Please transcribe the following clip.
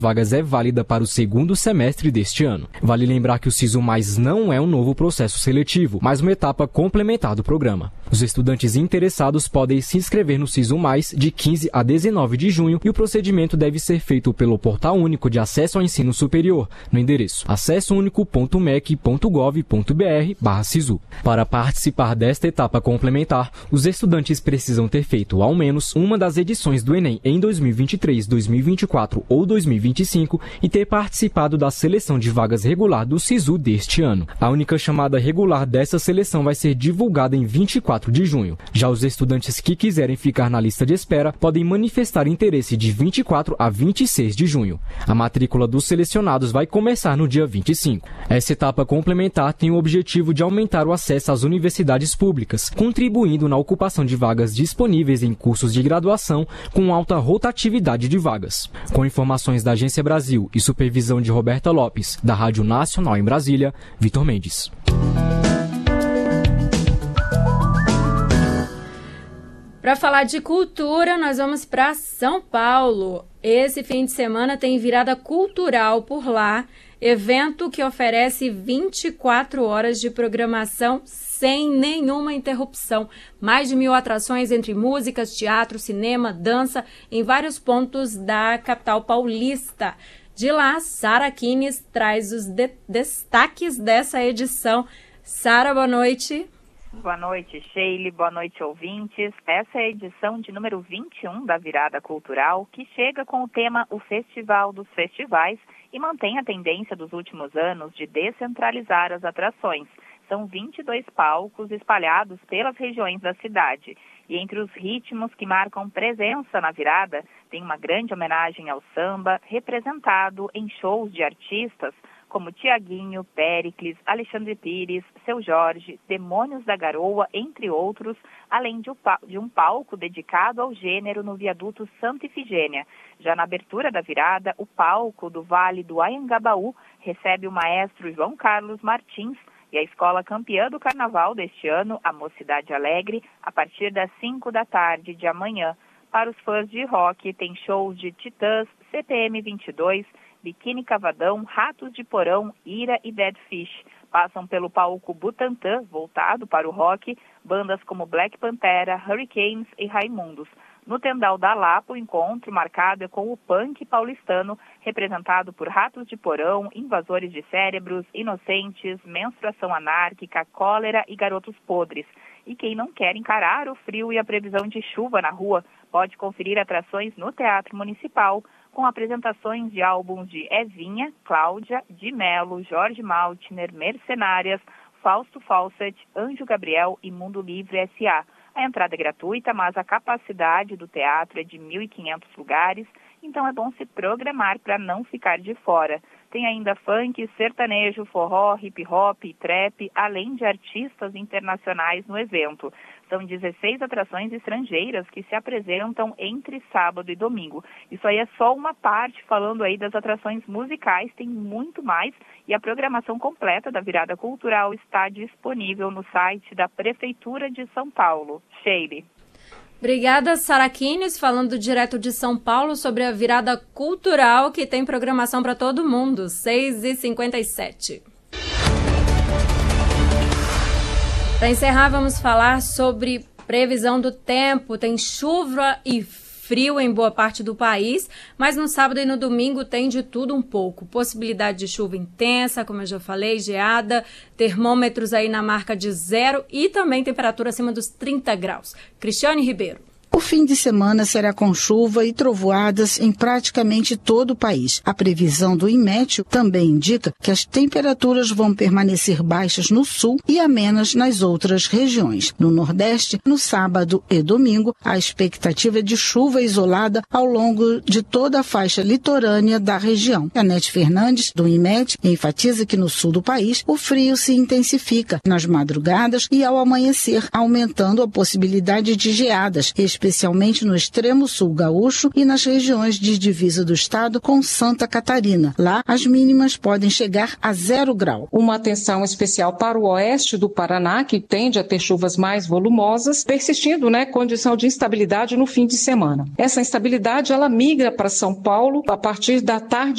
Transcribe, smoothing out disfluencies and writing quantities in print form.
vagas é válida para o segundo semestre deste ano. Vale lembrar que o Sisu Mais não é um novo processo seletivo, mas uma etapa complementar do programa. Os estudantes interessados podem se inscrever no Sisu Mais de 15 a 19 de junho e o procedimento deve ser feito pelo Portal Único de Acesso ao Ensino Superior, no endereço acessounico.mec.gov.br/Sisu. Para participar desta etapa complementar, os estudantes precisam ter feito ao menos uma das edições do Enem em 2023, 2024 ou 2025 e ter participado da seleção de vagas regular do Sisu deste ano. A única chamada regular dessa seleção vai ser divulgada em 24 de junho. Já os estudantes que quiserem ficar na lista de espera podem manifestar interesse de 24 a 26 de junho. A matrícula dos selecionados vai começar no dia 25. Essa etapa complementar tem o objetivo de aumentar o acesso às universidades públicas, contribuindo na ocupação de vagas disponíveis em cursos de graduação com alta rotatividade de vagas. Com informações da Agência Brasil e supervisão de Roberta Lopes, da Rádio Nacional em Brasília, Vitor Mendes. Para falar de cultura, nós vamos para São Paulo. Esse fim de semana tem virada cultural por lá, evento que oferece 24 horas de programação sem nenhuma interrupção. Mais de 1.000 atrações entre músicas, teatro, cinema, dança, em vários pontos da capital paulista. De lá, Sara Kines traz os destaques dessa edição. Sara, boa noite. Boa noite, Sheila. Boa noite, ouvintes. Essa é a edição de número 21 da Virada Cultural, que chega com o tema O Festival dos Festivais e mantém a tendência dos últimos anos de descentralizar as atrações. São 22 palcos espalhados pelas regiões da cidade. E entre os ritmos que marcam presença na virada, tem uma grande homenagem ao samba, representado em shows de artistas como Tiaguinho, Péricles, Alexandre Pires, Seu Jorge, Demônios da Garoa, entre outros, além de um palco dedicado ao gênero no viaduto Santa Ifigênia. Já na abertura da virada, o palco do Vale do Anhangabaú recebe o maestro João Carlos Martins e a escola campeã do carnaval deste ano, a Mocidade Alegre, a partir das 5 da tarde de amanhã. Para os fãs de rock, tem shows de Titãs, CPM 22, Biquíni Cavadão, Ratos de Porão, Ira e Bad Fish. Passam pelo palco Butantã, voltado para o rock, bandas como Black Pantera, Hurricanes e Raimundos. No Tendal da Lapa, o encontro marcado é com o punk paulistano, representado por Ratos de Porão, Invasores de Cérebros, Inocentes, Menstruação Anárquica, Cólera e Garotos Podres. E quem não quer encarar o frio e a previsão de chuva na rua, pode conferir atrações no Teatro Municipal, com apresentações de álbuns de Evinha, Cláudia, Di Mello, Jorge Maltner, Mercenárias, Fausto Fawcett, Anjo Gabriel e Mundo Livre S.A. A entrada é gratuita, mas a capacidade do teatro é de 1.500 lugares, então é bom se programar para não ficar de fora. Tem ainda funk, sertanejo, forró, hip hop e trap, além de artistas internacionais no evento. São 16 atrações estrangeiras que se apresentam entre sábado e domingo. Isso aí é só uma parte, falando aí das atrações musicais, tem muito mais. E a programação completa da Virada Cultural está disponível no site da Prefeitura de São Paulo. Sheila. Obrigada, Sara Kines, falando direto de São Paulo sobre a Virada Cultural, que tem programação para todo mundo, 6h57. Para encerrar, vamos falar sobre previsão do tempo. Tem chuva e frio em boa parte do país, mas no sábado e no domingo tem de tudo um pouco. Possibilidade de chuva intensa, como eu já falei, geada, termômetros aí na marca de 0 e também temperatura acima dos 30 graus. Cristiane Ribeiro. O fim de semana será com chuva e trovoadas em praticamente todo o país. A previsão do INMET também indica que as temperaturas vão permanecer baixas no sul e amenas nas outras regiões. No Nordeste, no sábado e domingo, a expectativa é de chuva isolada ao longo de toda a faixa litorânea da região. Janete Fernandes, do INMET, enfatiza que no sul do país o frio se intensifica nas madrugadas e ao amanhecer, aumentando a possibilidade de geadas, especialmente no extremo sul gaúcho e nas regiões de divisa do estado com Santa Catarina. Lá, as mínimas podem chegar a 0 grau. Uma atenção especial para o oeste do Paraná, que tende a ter chuvas mais volumosas, persistindo, condição de instabilidade no fim de semana. Essa instabilidade, ela migra para São Paulo a partir da tarde